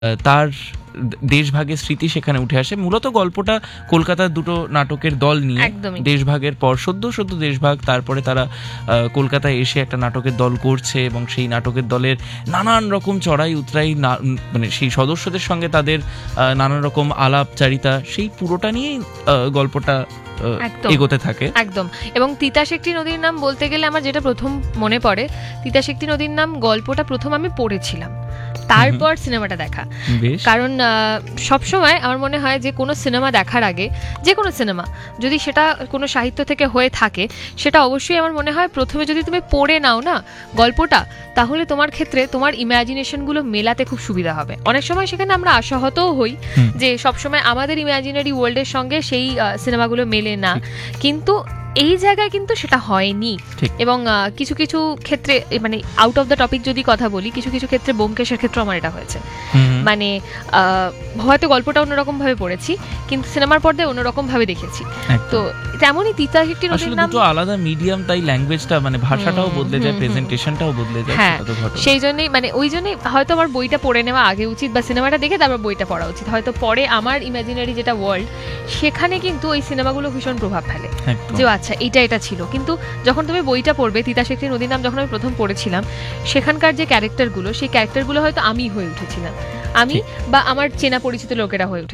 তার দেশভাগের স্মৃতি সেখানে উঠে আসে। মূলত গল্পটা কলকাতার দুটো নাটকের দল নিয়ে, দেশভাগের পর সদ্য দেশভাগ, তারপরে তারা কলকাতায় এসে একটা নাটকের দল করছে এবং সেই নাটকের দলের নানান রকম চড়াই উতরাই, মানে সেই সদস্যদের সঙ্গে তাদের নানান রকম আলাপচারিতা, সেই পুরোটা নিয়েই গল্পটা এগোতে থাকে। একদম। এবং তিতাস একটি নদীর নাম বলতে গেলে আমার যেটা প্রথম মনে পড়ে, তিতাস একটি নদীর নাম গল্পটা প্রথম আমি পড়েছিলাম, তারপর সিনেমাটা দেখা। কারণ সবসময় আমার মনে হয় যে কোনো সিনেমা দেখার আগে, যে কোনো সিনেমা যদি সেটা কোনো সাহিত্য থেকে হয়ে থাকে, সেটা অবশ্যই আমার মনে হয় প্রথমে যদি তুমি পড়ে নাও না গল্পটা, তাহলে তোমার ক্ষেত্রে তোমার ইমাজিনেশনগুলো মেলাতে খুব সুবিধা হবে। অনেক সময় সেখানে আমরা আশাহতও হই যে সবসময় আমাদের ইমাজিনারি ওয়ার্ল্ডের সঙ্গে সেই সিনেমাগুলো মেলে না, কিন্তু এই জায়গায় কিন্তু সেটা হয়নি। এবং কিছু কিছু ক্ষেত্রে, মানে আউট অফ দ্য টপিক যদি কথা বলি, কিছু কিছু ক্ষেত্রে ব্যোমকেশের ক্ষেত্রে আমার এটা হয়েছে। মানে হয়তো গল্পটা অন্যরকম ভাবে পড়েছি, কিন্তু সিনেমার পর্দায় অন্যরকম ভাবে দেখেছি। তো তেমনই তিতাস একটি নদীর নাম, দুটো আলাদা মিডিয়াম, তাই ল্যাঙ্গুয়েজটা, মানে ভাষাটাও বদলে যায়, প্রেজেন্টেশনটাও বদলে যায়। হ্যাঁ, সেই জন্যই, মানে ওই জন্যই হয়তো আমার বইটা পড়ে নেওয়া আগে উচিত, বা সিনেমাটা দেখে তারপর বইটা পড়া উচিত। হয়তো পরে আমার ইমাজিনারি যেটা ওয়ার্ল্ড, সেখানে কিন্তু ওই সিনেমাগুলো ভীষণ প্রভাব ফেলে যে আচ্ছা এটা ছিল। কিন্তু যখন তুমি বইটা পড়বে, তিতাস একটি নদীর নাম যখন আমি প্রথম পড়েছিলাম, সেখানকার যে ক্যারেক্টারগুলো, সেই ক্যারেক্টারগুলো হয়তো আমি হয়ে উঠেছিলাম, আমি বা আমার চেনা পরিচিত লোকেরা হয়ে উঠেছে।